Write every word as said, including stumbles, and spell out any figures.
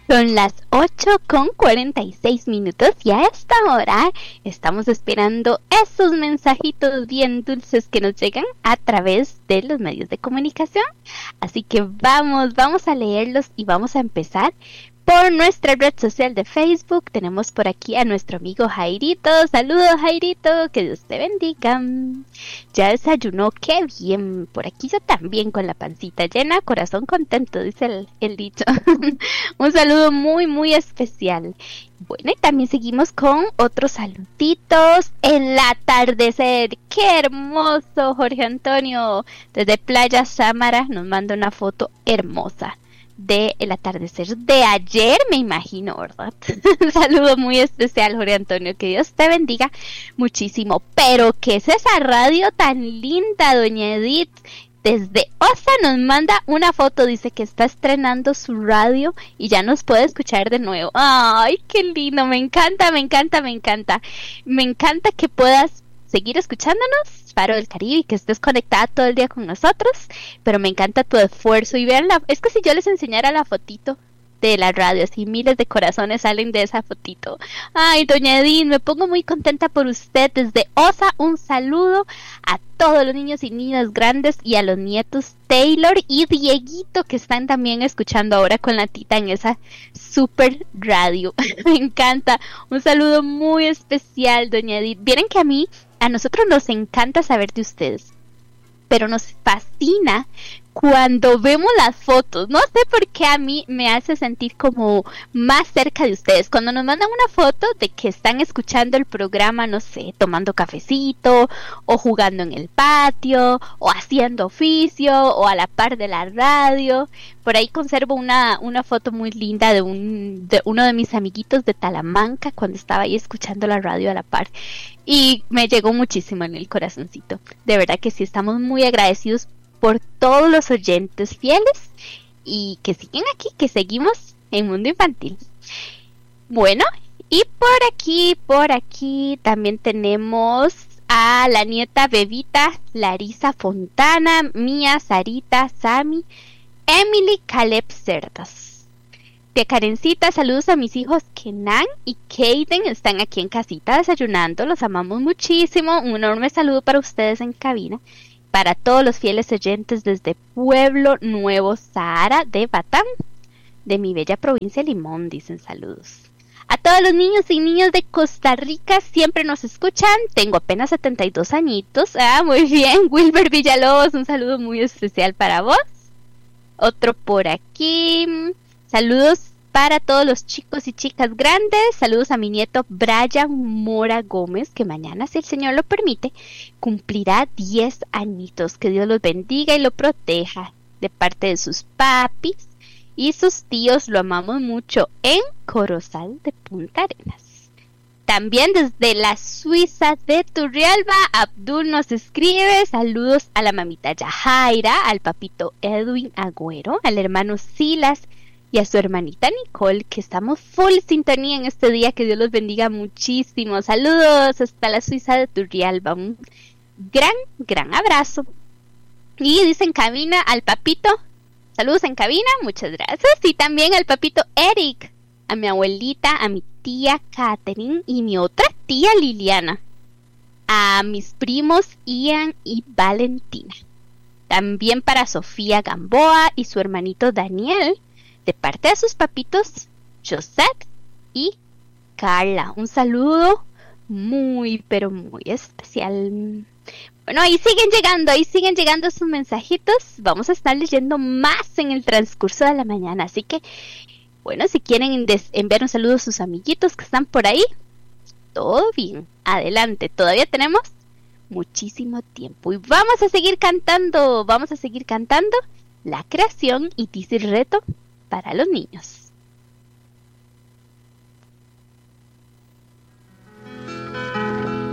Son las ocho con cuarenta y seis minutos y a esta hora estamos esperando esos mensajitos bien dulces que nos llegan a través de los medios de comunicación. Así que vamos, vamos a leerlos y vamos a empezar por nuestra red social de Facebook. Tenemos por aquí a nuestro amigo Jairito. Saludos, Jairito, que Dios te bendiga. Ya desayunó, qué bien. Por aquí yo también con la pancita llena, corazón contento, dice el, el dicho. Un saludo muy, muy especial. Bueno, y también seguimos con otros saluditos. El atardecer, qué hermoso, Jorge Antonio. Desde Playa Sámara nos manda una foto hermosa de el atardecer de ayer, me imagino, ¿verdad? Un saludo muy especial, Jorge Antonio, que Dios te bendiga muchísimo. Pero ¿qué es esa radio tan linda, doña Edith? Desde Osa nos manda una foto, dice que está estrenando su radio y ya nos puede escuchar de nuevo. Ay, qué lindo, me encanta, me encanta, me encanta. Me encanta que puedas seguir escuchándonos, Faro del Caribe, y que estés conectada todo el día con nosotros, pero me encanta tu esfuerzo. Y vean, la, es que si yo les enseñara la fotito de la radio, así miles de corazones salen de esa fotito. Ay, doña Edith, me pongo muy contenta por usted. Desde Osa, un saludo a todos los niños y niñas grandes y a los nietos Taylor y Dieguito, que están también escuchando ahora con la tita en esa super radio. Me encanta. Un saludo muy especial, doña Edith. Vieron que a mí, a nosotros nos encanta saber de ustedes, pero nos fascina cuando vemos las fotos. No sé por qué a mí me hace sentir como más cerca de ustedes. Cuando nos mandan una foto de que están escuchando el programa, no sé, tomando cafecito, o jugando en el patio, o haciendo oficio, o a la par de la radio. Por ahí conservo una, una foto muy linda de, un, de uno de mis amiguitos de Talamanca cuando estaba ahí escuchando la radio a la par. Y me llegó muchísimo en el corazoncito. De verdad que sí, estamos muy agradecidos por todos los oyentes fieles y que siguen aquí, que seguimos en Mundo Infantil. Bueno, y por aquí, por aquí también tenemos a la nieta bebita Larisa Fontana, Mía, Sarita, Sami, Emily, Caleb Cerdas. Tía Karencita, saludos a mis hijos Kenan y Kaden, están aquí en casita desayunando, los amamos muchísimo. Un enorme saludo para ustedes en cabina. Para todos los fieles oyentes desde Pueblo Nuevo, Sahara de Batán, de mi bella provincia Limón, dicen saludos. A todos los niños y niñas de Costa Rica, siempre nos escuchan. Tengo apenas setenta y dos añitos. Ah, muy bien. Wilber Villalobos, un saludo muy especial para vos. Otro por aquí. Saludos para todos los chicos y chicas grandes. Saludos a mi nieto Brian Mora Gómez, que mañana, si el Señor lo permite, cumplirá diez añitos. Que Dios los bendiga y lo proteja de parte de sus papis y sus tíos. Lo amamos mucho en Corozal de Punta Arenas. También desde la Suiza de Turrialba, Abdul nos escribe. Saludos a la mamita Yajaira, al papito Edwin Agüero, al hermano Silas y a su hermanita Nicole, que estamos full sintonía en este día. Que Dios los bendiga muchísimo. Saludos hasta la Suiza de Turrialba. Un gran, gran abrazo. Y dice en cabina al papito. Saludos en cabina, muchas gracias. Y también al papito Eric, a mi abuelita, a mi tía Catherine y mi otra tía Liliana. A mis primos Ian y Valentina. También para Sofía Gamboa y su hermanito Daniel, de parte de sus papitos Josette y Carla. Un saludo muy, pero muy especial. Bueno, ahí siguen llegando, ahí siguen llegando sus mensajitos. Vamos a estar leyendo más en el transcurso de la mañana. Así que, bueno, si quieren enviar un saludo a sus amiguitos que están por ahí, todo bien. Adelante, todavía tenemos muchísimo tiempo. Y vamos a seguir cantando, vamos a seguir cantando La Creación y dice el reto para los niños.